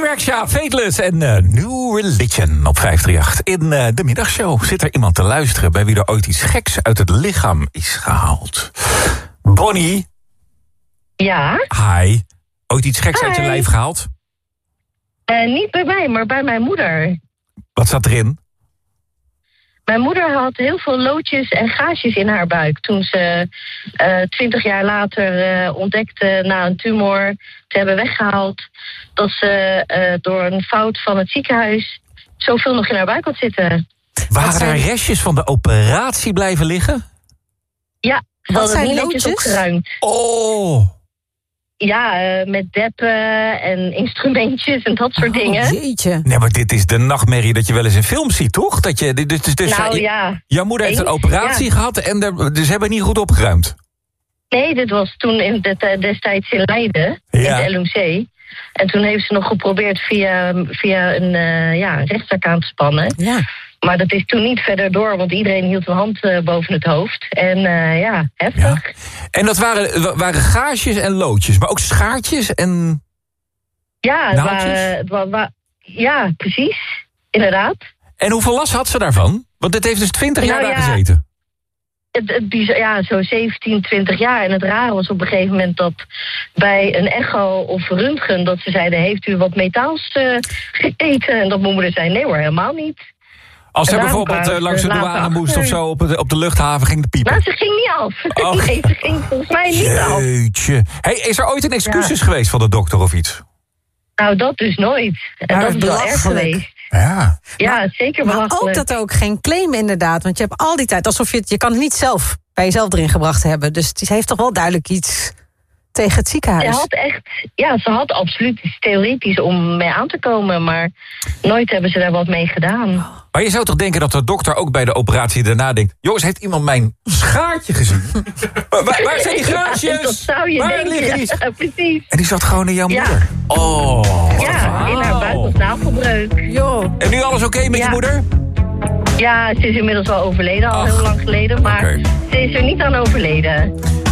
Rexha, Fateless en New Religion op 538. In de middagshow zit er iemand te luisteren bij wie er ooit iets geks uit het lichaam is gehaald. Bonnie. Ja? Hi. Ooit iets geks uit je lijf gehaald? Niet bij mij, maar bij mijn moeder. Wat zat erin? Mijn moeder had heel veel loodjes en gaasjes in haar buik toen ze 20 jaar later ontdekte na een tumor te hebben weggehaald dat ze door een fout van het ziekenhuis zoveel nog in haar buik had zitten. Waren er restjes van de operatie blijven liggen? Ja, ze hadden niet netjes opgeruimd. Oh! Ja, met deppen en instrumentjes en dat soort dingen. Jeetje. Nee, maar dit is de nachtmerrie dat je wel eens in films ziet, toch? Dat je, ja. Jouw moeder heeft een operatie gehad en ze hebben niet goed opgeruimd. Nee, dit was toen destijds in Leiden, in het LUMC. En toen heeft ze nog geprobeerd via een rechtszaak aan te spannen. Ja. Maar dat is toen niet verder door, want iedereen hield een hand boven het hoofd. En heftig. Ja. En dat waren gaasjes en loodjes, maar ook schaartjes en ja, ja, precies. Inderdaad. En hoeveel last had ze daarvan? Want dit heeft dus 20 jaar daar gezeten. Zo 17, 20 jaar. En het rare was op een gegeven moment dat bij een echo of röntgen dat ze zeiden, heeft u wat metaals gegeten? En dat mijn moeder zei, nee hoor, helemaal niet. Als ze bijvoorbeeld langs de douane moest of zo op de luchthaven ging de piepen. Nou, ze ging niet af. Oh. Nee, ze ging volgens mij niet af. Jeetje. Hey, is er ooit een excuses geweest van de dokter of iets? Nou, dat dus nooit. En dat is wel erg geweest. Ja, zeker maar belachelijk. ook dat ook geen claim inderdaad. Want je hebt al die tijd, alsof je kan het niet zelf bij jezelf erin gebracht hebben. Dus het heeft toch wel duidelijk iets tegen het ziekenhuis. Ze had absoluut iets theoretisch om mee aan te komen. Maar nooit hebben ze daar wat mee gedaan. Maar je zou toch denken dat de dokter ook bij de operatie daarna denkt, jongens, heeft iemand mijn schaartje gezien? Waar zijn die gaasjes? Dat zou je denken. Ja, precies. En die zat gewoon in jouw moeder. Oh, in haar buik was navelbreuk. Joh. En nu alles oké met je moeder? Ja, ze is inmiddels wel overleden, al heel lang geleden. Maar ze is er niet aan overleden.